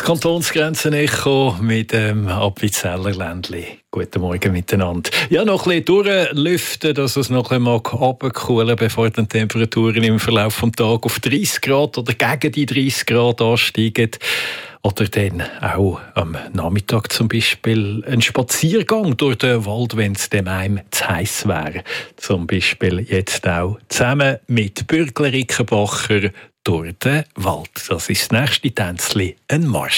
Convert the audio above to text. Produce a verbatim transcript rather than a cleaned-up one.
Kantonsgrenzen Echo mit dem Appenzeller Ländli. Guten Morgen miteinander. Ja, noch ein bisschen durchlüften, dass es noch ein bisschen runterkühlen, bevor die Temperaturen im Verlauf des Tages auf dreißig Grad oder gegen die dreißig Grad ansteigen. Oder dann auch am Nachmittag zum Beispiel ein Spaziergang durch den Wald, wenn es dem einem zu heiß wäre. Zum Beispiel jetzt auch zusammen mit Bürgler Rickenbacher durch den Wald. Das ist das nächste Tänzli, ein Marsch.